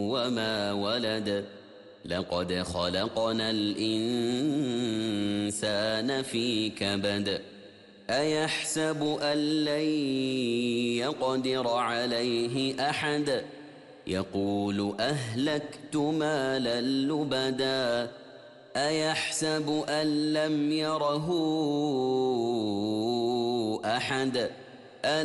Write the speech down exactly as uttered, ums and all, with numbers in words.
وما ولد لقد خلقنا الإنسان في كبد أيحسب أن لن يقدر عليه أحد يقول أهلكت مالا لبدا أيحسب أن لم يره أحد